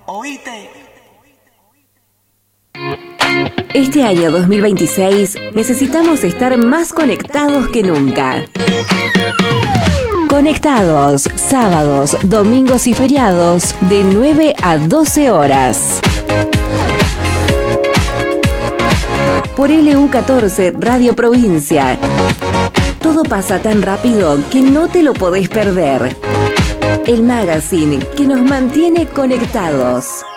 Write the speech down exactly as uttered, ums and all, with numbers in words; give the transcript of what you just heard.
Oíste. Este año dos mil veintiséis necesitamos estar más conectados que nunca. Conectados, sábados, domingos y feriados, de nueve a doce horas. Por L U catorce, Radio Provincia. Todo pasa tan rápido que no te lo podés perder. El magazine que nos mantiene conectados.